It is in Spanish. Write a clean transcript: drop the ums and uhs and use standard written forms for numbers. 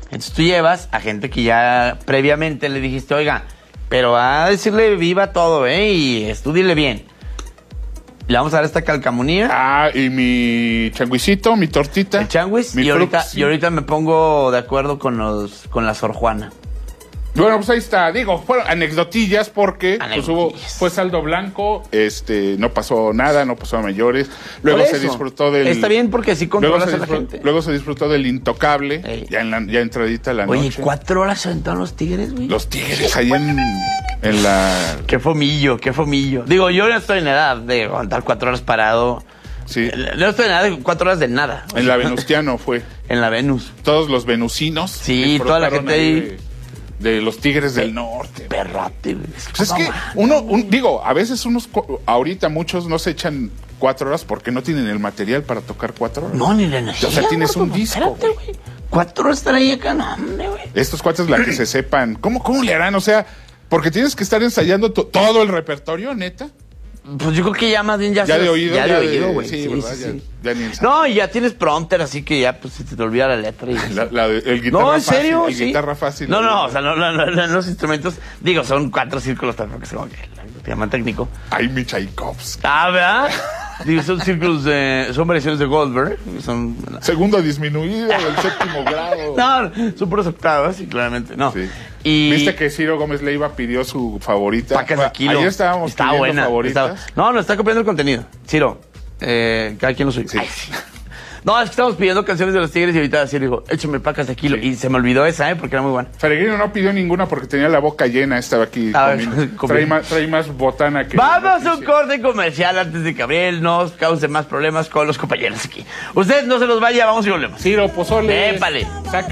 Entonces tú llevas a gente que ya previamente le dijiste, oiga, pero va a decirle viva todo, y estúdiele bien. Le vamos a dar esta calcamonía. Y mi changuisito, mi tortita. El changuis. Y ahorita me pongo de acuerdo con la Sor Juana. Bueno, pues ahí está. Digo, fueron anecdotillas porque fue saldo blanco, no pasó nada, no pasó a mayores. Luego se disfrutó del... Está bien porque así controlas a la gente. Luego se disfrutó del Intocable, ya entradita la noche. Oye, 4 horas se aventaron los Tigres, güey. Los Tigres ahí en la... Qué fomillo. Digo, yo no estoy en edad de aguantar 4 horas parado. Sí. No estoy en edad de 4 horas de nada. En la Venustiano fue. En la Venus. Todos los venusinos. Sí, toda la gente ahí... De los Tigres del Norte. Perrote, güey. Pues es que a veces ahorita muchos no se echan 4 horas porque no tienen el material para tocar 4 horas. No, ni la energía. O sea, tienes un disco, güey. 4 horas estar ahí acá, no, hombre, güey. Estos cuates, la que se sepan, ¿cómo le harán? O sea, porque tienes que estar ensayando todo el repertorio, neta. Pues yo creo que ya más bien ya de oído. Ya de oído, güey. Sí, ¿verdad? Sí. Ya ni no, y ya tienes prompter, así que ya pues se te olvida la letra. El guitarra no, ¿en serio? fácil. Sí. Guitarra fácil. No, o sea, los instrumentos, digo, son 4 círculos tampoco, que se llaman técnico. Ay, mi Tchaikovsky. ¿Verdad? Digo, son círculos son variaciones de Goldberg. Son... Segunda disminuida del 7º grado. No, son puras octavas, sí, claramente. No. Sí. Y... ¿Viste que Ciro Gómez Leiva pidió su favorita? Pacas de Kilo. Ayer estábamos está pidiendo buena, favoritas. No, está copiando el contenido. Ciro, cada quien lo suyo. Sí. Ay, sí. No, es que estamos pidiendo canciones de los Tigres y ahorita Ciro dijo, échame Pacas de Kilo. Sí. Y se me olvidó esa, porque era muy buena. Feregrino no pidió ninguna porque tenía la boca llena, estaba aquí comiendo. Trae más botana que... Vamos a un corte comercial antes de que Gabriel nos cause más problemas con los compañeros aquí. Usted no se los vaya, vamos y volvemos. Ciro, pozole. Épale.